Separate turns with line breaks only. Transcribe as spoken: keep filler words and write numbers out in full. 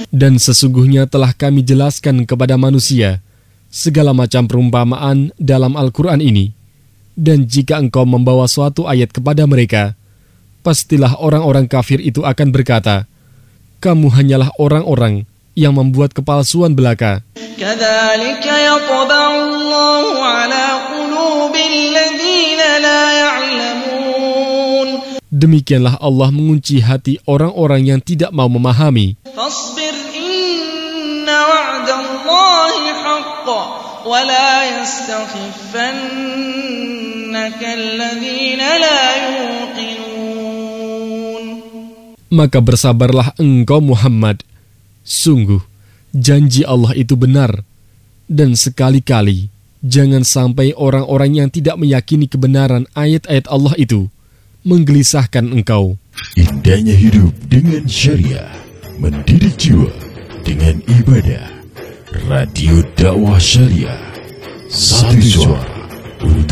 Dan sesungguhnya telah kami jelaskan kepada manusia segala macam perumpamaan dalam Al-Quran ini. Dan jika engkau membawa suatu ayat kepada mereka, pastilah orang-orang kafir itu akan berkata, kamu hanyalah orang-orang yang membuat kepalsuan belaka.
Kadzalika yatba'u Allahu 'ala qulubil ladzina la ya'lamun.
Demikianlah Allah mengunci hati orang-orang yang tidak mau memahami.
Fasbir inna wa'dallahi haqqun wa la yastakhiffannaka alladzina la yuqinun.
Maka bersabarlah engkau Muhammad. Sungguh, janji Allah itu benar. Dan sekali-kali, jangan sampai orang-orang yang tidak meyakini kebenaran ayat-ayat Allah itu menggelisahkan engkau.
Indahnya hidup dengan syariah, mendidik jiwa dengan ibadah. Radio Dakwah Syariah, satu suara.